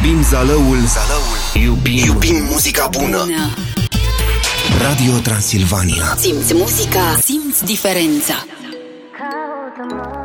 Iubim Zalăul. Iubim muzica bună. Radio Transilvania. Simți muzica, simți diferența. Caută-mă